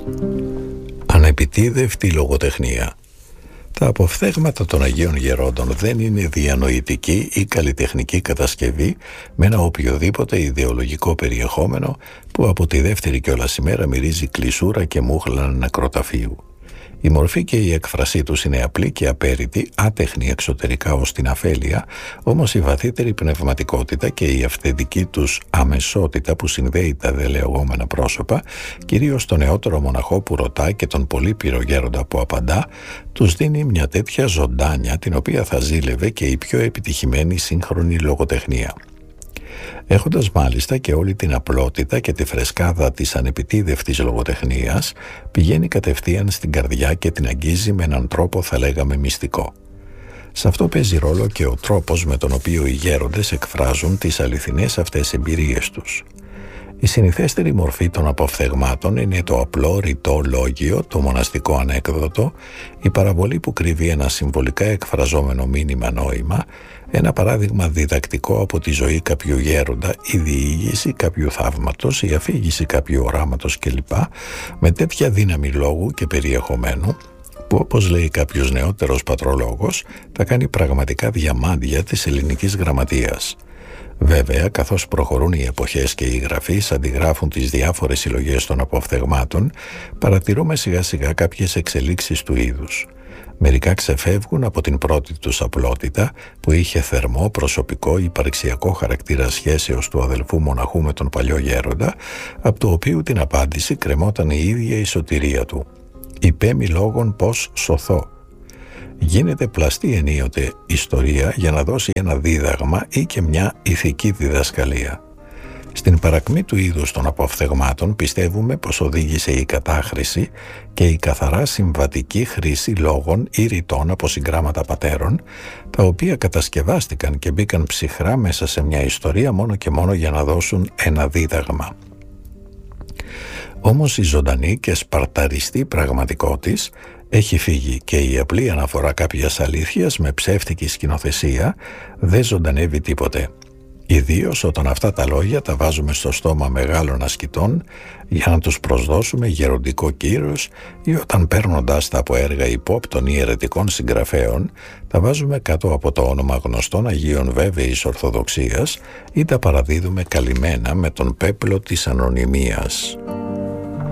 Ανεπιτίδευτη λογοτεχνία. Τα αποφθέγματα των Αγίων Γερόντων δεν είναι διανοητική ή καλλιτεχνική κατασκευή με ένα οποιοδήποτε ιδεολογικό περιεχόμενο που από τη δεύτερη κιόλας ημέρα μυρίζει κλεισούρα και μούχλα νεκροταφείου. Η μορφή και η έκφρασή τους είναι απλή και απέρριτη, άτεχνη εξωτερικά ως την αφέλεια, όμως η βαθύτερη πνευματικότητα και η αυθεντική τους αμεσότητα που συνδέει τα δελεογόμενα πρόσωπα, κυρίως τον νεότερο μοναχό που ρωτά και τον πολύπειρο γέροντα που απαντά, τους δίνει μια τέτοια ζωντάνια την οποία θα ζήλευε και η πιο επιτυχημένη σύγχρονη λογοτεχνία. Έχοντας μάλιστα και όλη την απλότητα και τη φρεσκάδα της ανεπιτίδευτης λογοτεχνίας, πηγαίνει κατευθείαν στην καρδιά και την αγγίζει με έναν τρόπο θα λέγαμε μυστικό. Σε αυτό παίζει ρόλο και ο τρόπος με τον οποίο οι γέροντες εκφράζουν τις αληθινές αυτές εμπειρίες τους. Η συνηθέστερη μορφή των αποφθεγμάτων είναι το απλό ρητό λόγιο, το μοναστικό ανέκδοτο, η παραβολή που κρύβει ένα συμβολικά εκφραζόμενο μήνυμα νόημα, ένα παράδειγμα διδακτικό από τη ζωή κάποιου γέροντα, η διήγηση κάποιου θαύματος, η αφήγηση κάποιου οράματος κλπ. Με τέτοια δύναμη λόγου και περιεχομένου που, όπως λέει κάποιος νεότερος πατρολόγος, τα κάνει πραγματικά διαμάντια της ελληνικής γραμματείας. Βέβαια, καθώς προχωρούν οι εποχές και οι γραφείς αντιγράφουν τις διάφορες συλλογές των αποφθεγμάτων, παρατηρούμε σιγά σιγά κάποιες εξελίξεις του είδους. Μερικά ξεφεύγουν από την πρώτη τους απλότητα που είχε θερμό, προσωπικό, υπαρξιακό χαρακτήρα σχέσεως του αδελφού μοναχού με τον παλιό γέροντα, από το οποίο την απάντηση κρεμόταν η ίδια η σωτηρία του. «Υπέμει λόγον πως σωθώ». Γίνεται πλαστή ενίοτε ιστορία για να δώσει ένα δίδαγμα ή και μια ηθική διδασκαλία. Στην παρακμή του είδους των αποφθεγμάτων πιστεύουμε πως οδήγησε η κατάχρηση και η καθαρά συμβατική χρήση λόγων ή ρητών από συγγράμματα πατέρων, τα οποία κατασκευάστηκαν και μπήκαν ψυχρά μέσα σε μια ιστορία μόνο και μόνο για να δώσουν ένα δίδαγμα. Όμως η ζωντανή και σπαρταριστή πραγματικότης έχει φύγει και η απλή αναφορά κάποιας αλήθειας με ψεύτικη σκηνοθεσία δεν ζωντανεύει τίποτε. Ιδίως όταν αυτά τα λόγια τα βάζουμε στο στόμα μεγάλων ασκητών για να τους προσδώσουμε γεροντικό κύρος ή όταν παίρνοντάς τα από έργα υπόπτων ή αιρετικών συγγραφέων τα βάζουμε κάτω από το όνομα γνωστών Αγίων βέβαιης Ορθοδοξίας ή τα παραδίδουμε καλυμμένα με τον πέπλο της ανωνυμίας.